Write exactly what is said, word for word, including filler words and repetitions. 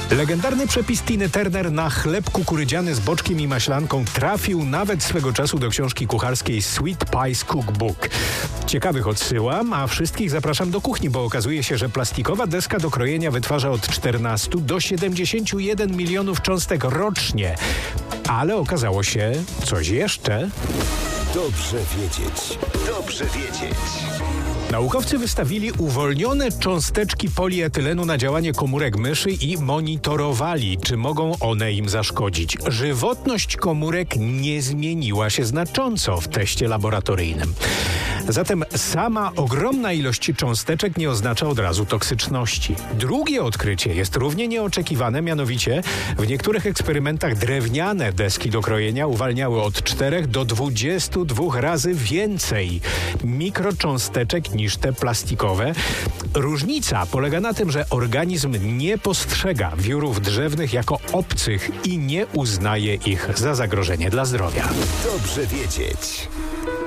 Legendarny przepis Tiny Turner na chleb kukurydziany z boczkiem i maślanką trafił nawet swego czasu do książki kucharskiej Sweet Pies Cookbook. Ciekawych odsyłam, a wszystkich zapraszam do kuchni, bo okazuje się, że plastikowa deska do krojenia wytwarza od czternastu do siedemdziesięciu jeden milionów cząstek rocznie. Ale okazało się coś jeszcze. Dobrze wiedzieć. Dobrze wiedzieć. Naukowcy wystawili uwolnione cząsteczki polietylenu na działanie komórek myszy i monitorowali, czy mogą one im zaszkodzić. Żywotność komórek nie zmieniła się znacząco w teście laboratoryjnym. Zatem sama ogromna ilość cząsteczek nie oznacza od razu toksyczności. Drugie odkrycie jest równie nieoczekiwane, mianowicie w niektórych eksperymentach drewniane deski do krojenia uwalniały od czterech do dwudziestu dwóch razy więcej mikrocząsteczek niż te plastikowe. Różnica polega na tym, że organizm nie postrzega wiórów drzewnych jako obcych i nie uznaje ich za zagrożenie dla zdrowia. Dobrze wiedzieć.